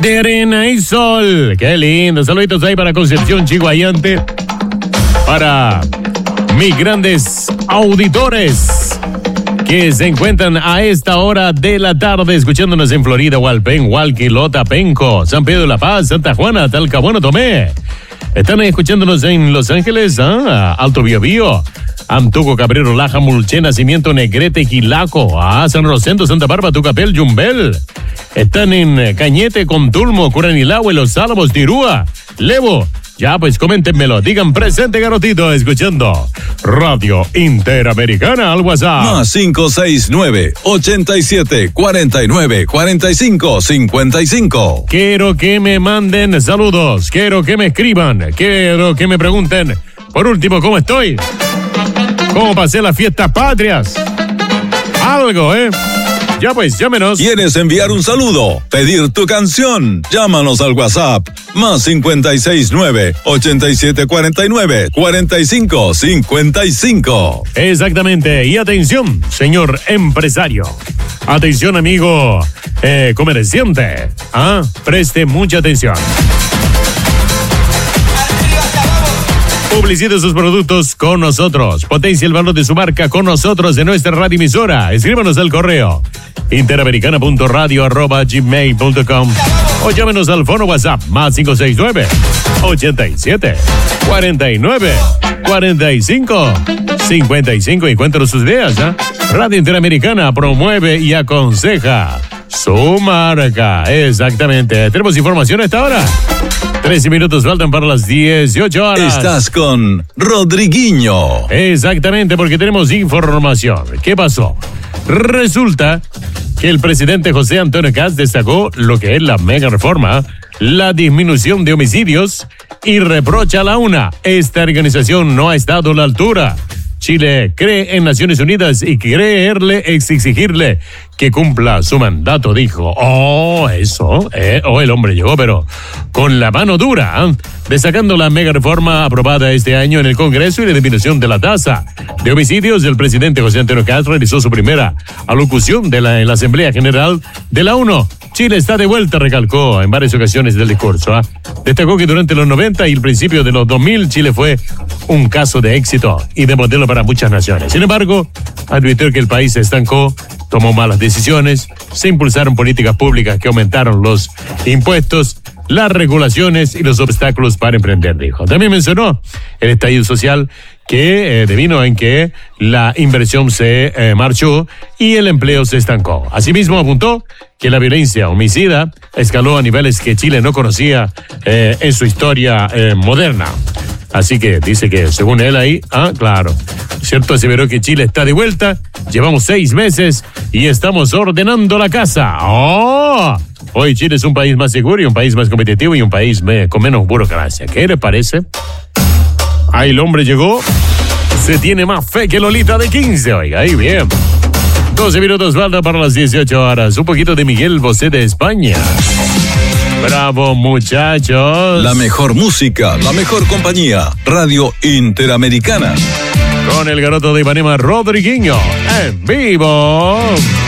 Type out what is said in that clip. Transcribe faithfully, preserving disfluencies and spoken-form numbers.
de arena y sol. Qué lindo. Saluditos ahí para Concepción, Chiguayante. Para mis grandes auditores que se encuentran a esta hora de la tarde escuchándonos en Florida, Hualpén, Hualquilota, Penco, San Pedro de la Paz, Santa Juana, Talcahuano, Tomé. Están ahí escuchándonos en Los Ángeles, ah, Alto Biobío, Antuco, Cabrero, Laja, Mulché, Nacimiento, Negrete, Quilaco, ah, San Rosendo, Santa Bárbara, Tucapel, Yumbel. Están en Cañete, Contulmo, Curanilahue, Los Álamos, Tirúa, Levo. Ya, pues coméntenmelo, digan presente, garotito, escuchando Radio Interamericana al WhatsApp. Más cinco seis nueve, ochenta y siete, cuarenta y nueve, cuarenta y cinco, cincuenta y cinco. Quiero que me manden saludos, quiero que me escriban, quiero que me pregunten, por último, ¿cómo estoy? ¿Cómo pasé las fiestas patrias? Algo, ¿eh? Ya pues, llámenos. ¿Quieres enviar un saludo? ¿Pedir tu canción? Llámanos al WhatsApp. Más cincuenta y seis nueve, ochenta y siete, cuarenta y nueve, cuarenta y cinco, cincuenta y cinco. Exactamente. Y atención, señor empresario. Atención, amigo eh, comerciante. Ah, preste mucha atención. Publicite sus productos con nosotros. Potencie el valor de su marca con nosotros en nuestra radioemisora. Escríbanos al correo interamericana punto radio arroba gmail punto com o llámenos al fono WhatsApp más cinco seis nueve, ochenta y siete, cuarenta y nueve, cuarenta y cinco, cincuenta y cinco. Encuentren sus ideas, ¿eh? Radio Interamericana promueve y aconseja su marca. Exactamente. ¿Tenemos información a esta hora? trece minutos faltan para las dieciocho horas. Estás con Rodriguinho. Exactamente, porque tenemos información. ¿Qué pasó? Resulta que el presidente José Antonio Kast destacó lo que es la mega reforma, la disminución de homicidios y reprocha a la UNA. Esta organización no ha estado a la altura. Chile cree en Naciones Unidas y creerle, exigirle que cumpla su mandato, dijo. Oh, eso, eh, oh, el hombre llegó, pero con la mano dura, ¿eh? Destacando la mega reforma aprobada este año en el Congreso y la disminución de la tasa de homicidios. El presidente José Antonio Kast realizó su primera alocución de la, en la Asamblea General de la ONU. Chile está de vuelta, recalcó en varias ocasiones del discurso. ¿eh? Destacó que durante los noventa y el principio de los dos mil, Chile fue un caso de éxito y de modelo para muchas naciones. Sin embargo, advirtió que el país se estancó, tomó malas decisiones, se impulsaron políticas públicas que aumentaron los impuestos, las regulaciones y los obstáculos para emprender, dijo. También mencionó el estallido social que eh, devino en que la inversión se eh, marchó y el empleo se estancó. Asimismo, apuntó que la violencia homicida escaló a niveles que Chile no conocía eh, en su historia eh, moderna. Así que dice que, según él ahí, ah, claro, ¿cierto? Aseveró que Chile está de vuelta, llevamos seis meses y estamos ordenando la casa. ¡Oh! Hoy Chile es un país más seguro y un país más competitivo y un país me, con menos burocracia. ¿Qué le parece? Ahí el hombre llegó, se tiene más fe que Lolita de quince, oiga, ahí bien. doce minutos falta para las dieciocho horas. Un poquito de Miguel Bosé de España. Bravo, muchachos. La mejor música, la mejor compañía. Radio Interamericana. Con el garoto de Ipanema, Rodriguinho, en vivo.